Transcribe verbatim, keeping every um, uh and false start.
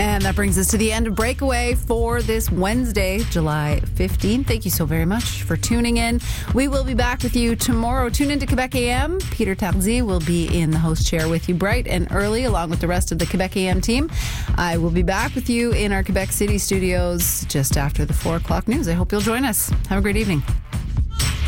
And that brings us to the end of Breakaway for this Wednesday, July fifteenth. Thank you so very much for tuning in. We will be back with you tomorrow. Tune into Quebec A M. Peter Tardy will be in the host chair with you bright and early, along with the rest of the Quebec A M team. I will be back with you in our Quebec City studios just after the four o'clock news. I hope you'll join us. Have a great evening.